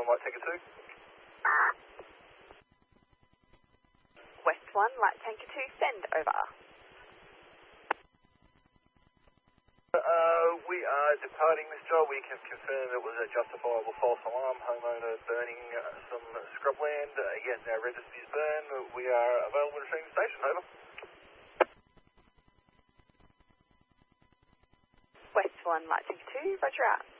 Light Tanker 2. West 1, Light Tanker 2, send over. We are departing this job. We can confirm it was a justifiable false alarm. Homeowner burning some scrubland. Yes, our registry's burned. We are available to return to station. Over. West 1, Light Tanker 2, roger out.